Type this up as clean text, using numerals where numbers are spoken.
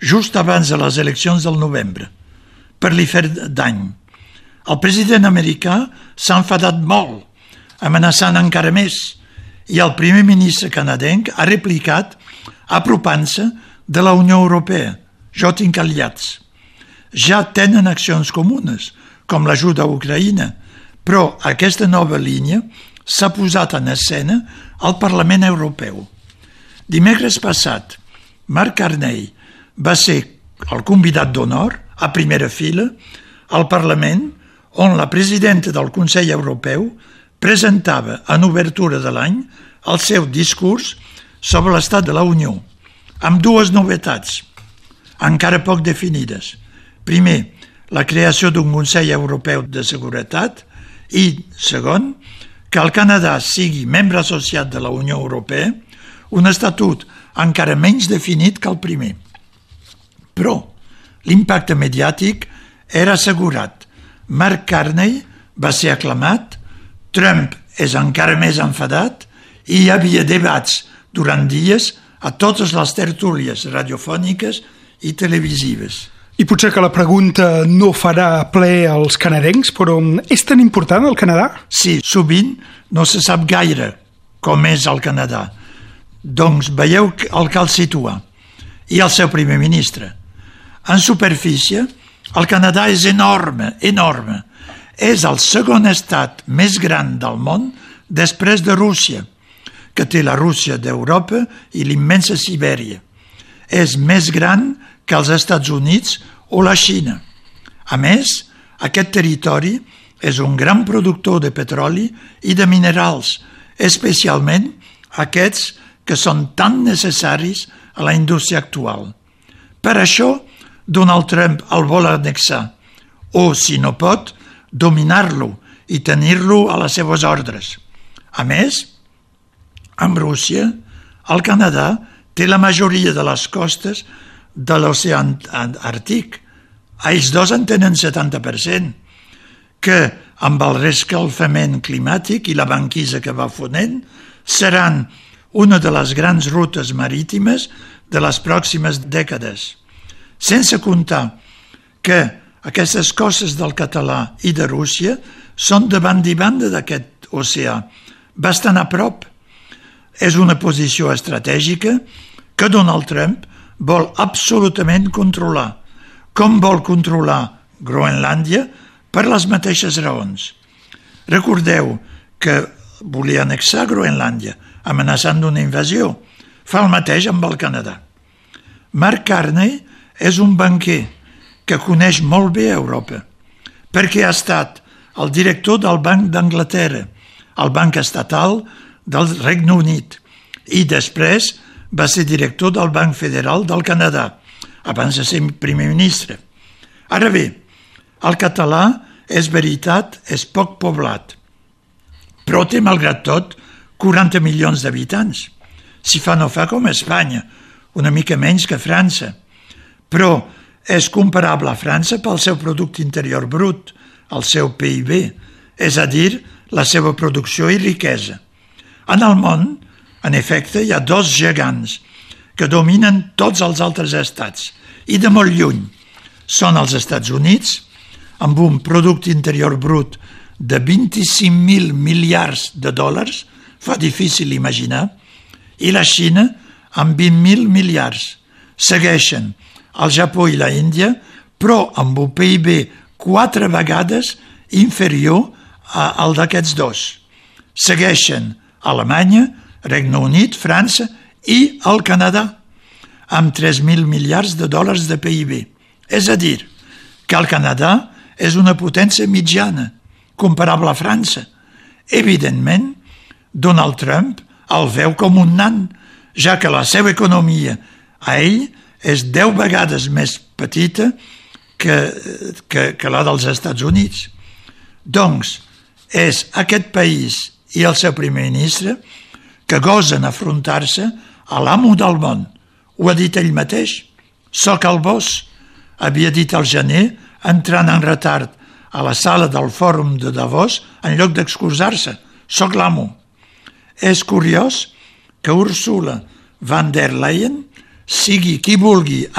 just abans de les eleccions del novembre, per li fer dany. El president americà s'ha enfadat molt, amenaçant encara més, i el primer ministre canadenc ha replicat apropant-se de la Unió Europea. Jo tinc aliats. Ja tenen accions comunes, com l'ajuda a Ucraïna, però aquesta nova línia s'ha posat en escena al Parlament Europeu. Dimecres passat, Mark Carney va ser el convidat d'honor a primera fila al Parlament, on la presidenta del Consell Europeu presentava en obertura de l'any el seu discurs sobre l'estat de la Unió, amb dues novetats, encara poc definides. Primer, la creació d'un Consell Europeu de Seguretat i, segon, que el Canadà sigui membre associat de la Unió Europea, un estatut encara menys definit que el primer. Però l'impacte mediàtic era assegurat. Mark Carney va ser aclamat, Trump és encara més enfadat i hi havia debats durant dies a totes les tertúlies radiofòniques i televisives. I potser que la pregunta no farà ple als canadencs, però és tan important el Canadà? Sí, sovint no se sap gaire com és el Canadà. Doncs veieu el cal situar. I el seu primer ministre. En superfície, el Canadà és enorme, enorme. És el segon estat més gran del món després de Rússia, que té la Rússia d'Europa i l'immensa Sibèria. És més gran que els Estats Units o la Xina. A més, aquest territori és un gran productor de petroli i de minerals, especialment aquests que són tan necessaris a la indústria actual. Per això, Donald Trump el vol annexar, o, si no pot, dominar-lo i tenir-lo a les seves ordres. A més, amb Rússia, el Canadà té la majoria de les costes de l'oceà Àrtic. Ells dos en tenen 70%, que amb el rescalfament climàtic i la banquisa que va fonent seran una de les grans rutes marítimes de les pròximes dècades. Sense comptar que aquestes costes del català i de Rússia són de banda i banda d'aquest oceà, bastant a prop. És una posició estratègica que Donald Trump vol absolutament controlar, com vol controlar Groenlàndia per les mateixes raons. Recordeu que volia annexar Groenlàndia, amenaçant d'una invasió. Fa el mateix amb el Canadà. Mark Carney és un banquer que coneix molt bé Europa, perquè ha estat el director del Banc d'Anglaterra, el banc estatal del Regne Unit, i després va ser director del Banc Federal del Canadà, abans de ser primer ministre. Ara bé, el català, és veritat, és poc poblat, però té, malgrat tot, 40 milions d'habitants. Si fa no fa com Espanya, una mica menys que França, però és comparable a França pel seu producte interior brut, el seu PIB, és a dir, la seva producció i riquesa. En el món, en efecte, hi ha dos gegants que dominen tots els altres estats, i de molt lluny. Són els Estats Units, amb un producte interior brut de 25.000 miliards de dòlars, fa difícil imaginar, i la Xina amb 20.000 miliards. Segueixen el Japó i la Índia, però amb un PIB 4 vegades inferior al d'aquests dos. Segueixen Alemanya, Regne Unit, França i el Canadà, amb 3.000 miliards de dòlars de PIB. És a dir, que el Canadà és una potència mitjana, comparable a França. Evidentment, Donald Trump el veu com un nan, ja que la seva economia a ell és 10 vegades més petita que la dels Estats Units. Doncs és aquest país i el seu primer ministre que gosen afrontar-se a l'amo del món. Ho ha dit ell mateix. Soc el boss, havia dit al gener, entrant en retard a la sala del fòrum de Davos en lloc d'excusar-se. Soc l'amo. És curiós que Ursula von der Leyen sigui qui vulgui